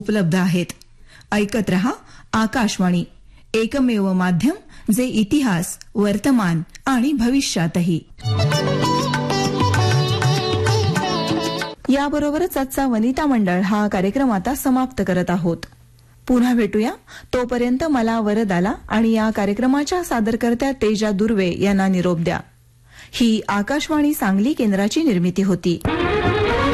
उपलब्ध आहेत. ऐकत रहा आकाशवाणी, एकमेव माध्यम जे इतिहास, वर्तमान आणि भविष्यातही. याबरोबरच आजचा वनिता मंडळ हा कार्यक्रम आता समाप्त करत आहोत. पुन्हा भेटूया. तोपर्यंत मला वरदाला आणि या कार्यक्रमाच्या सादरकर्त्या तेजा दुर्वे यांना निरोप द्या. ही आकाशवाणी सांगली केंद्राची निर्मिती होती.